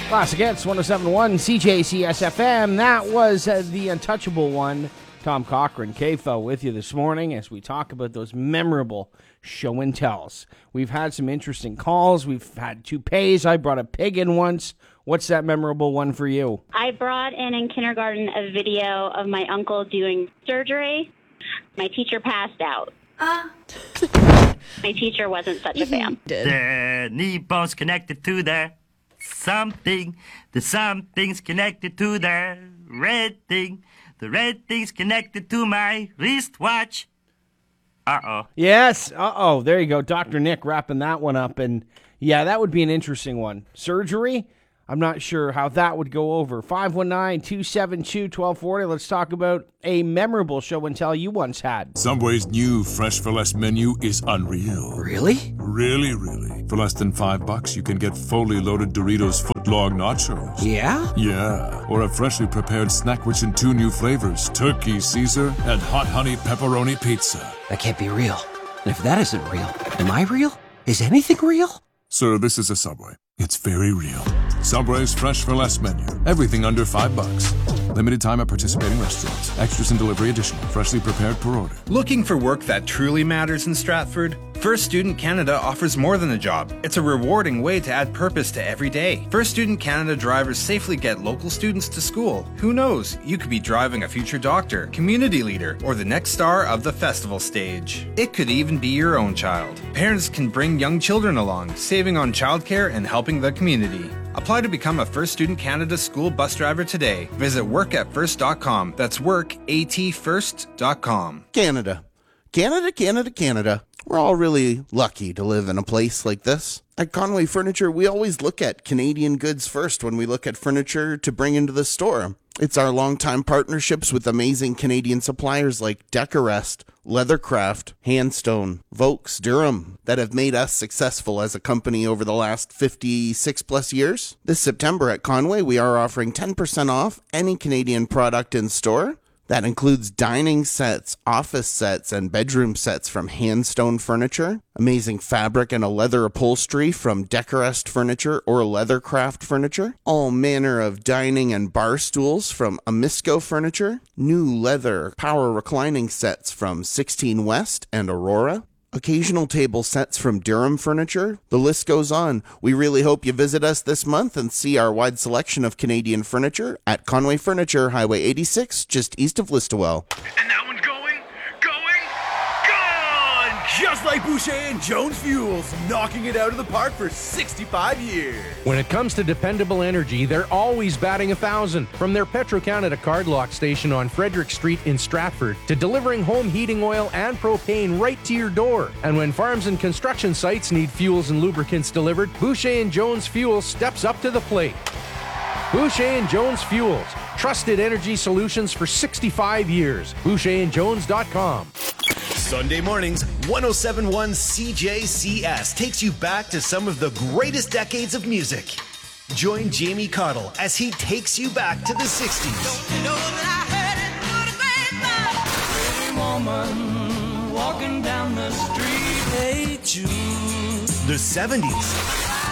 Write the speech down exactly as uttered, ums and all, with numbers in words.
Classic Hits, one oh seven point one C J C S F M. That was uh, the untouchable one. Tom Cochran, K F L, with you this morning as we talk about those memorable show and tells. We've had some interesting calls. We've had toupees. I brought a pig in once. What's that memorable one for you? I brought in in kindergarten a video of my uncle doing surgery. My teacher passed out. Uh. My teacher wasn't such a fan. The knee bone's connected to the something. The something's connected to the red thing. The red thing's connected to my wristwatch. Uh-oh. Yes. Uh-oh. There you go. Doctor Nick wrapping that one up. And, yeah, that would be an interesting one. Surgery? I'm not sure how that would go over. five one nine, two seven two, one two four zero. Let's talk about a memorable show and tell you once had. Subway's new Fresh for Less menu is unreal. Really? Really, really. For less than five bucks, you can get fully loaded Doritos footlong nachos. Yeah? Yeah. Or a freshly prepared snack rich in two new flavors, Turkey Caesar and Hot Honey Pepperoni Pizza. That can't be real. And if that isn't real, am I real? Is anything real? Sir, this is a Subway. It's very real. Subway's Fresh for Less menu. Everything under five bucks. Limited time at participating restaurants. Extras and delivery additional. Freshly prepared per order. Looking for work that truly matters in Stratford? First Student Canada offers more than a job. It's a rewarding way to add purpose to every day. First Student Canada drivers safely get local students to school. Who knows? You could be driving a future doctor, community leader, or the next star of the festival stage. It could even be your own child. Parents can bring young children along, saving on childcare and helping the community. Apply to become a First Student Canada school bus driver today. Visit work at first dot com. That's work at first dot com. Canada. Canada, Canada, Canada. We're all really lucky to live in a place like this. At Conway Furniture, we always look at Canadian goods first when we look at furniture to bring into the store. It's our longtime partnerships with amazing Canadian suppliers like Decorest, Leathercraft, Handstone, Vokes, Durham that have made us successful as a company over the last fifty-six plus years. This September at Conway, we are offering ten percent off any Canadian product in store. That includes dining sets, office sets, and bedroom sets from Handstone Furniture, amazing fabric and a leather upholstery from Decorest Furniture or Leathercraft Furniture, all manner of dining and bar stools from Amisco Furniture, new leather power reclining sets from sixteen West and Aurora, occasional table sets from Durham Furniture. The list goes on. We really hope you visit us this month and see our wide selection of Canadian furniture at Conway Furniture, Highway eighty-six, just east of Listowel. And that one's going, going, gone! Just like Boucher and Jones Fuels, knocking it out of the park for sixty-five years. When it comes to dependable energy, they're always batting a thousand. From their Petro-Canada card lock station on Frederick Street in Stratford to delivering home heating oil and propane right to your door. And when farms and construction sites need fuels and lubricants delivered, Boucher and Jones Fuels steps up to the plate. Boucher and Jones Fuels, trusted energy solutions for sixty-five years. Boucher and Jones dot com. Sunday mornings, one oh seven point one C J C S takes you back to some of the greatest decades of music. Join Jamie Cottle as he takes you back to the sixties. Don't you know that I heard it through the grapevine? Pretty woman walking down the street. Hey, Jude. The seventies.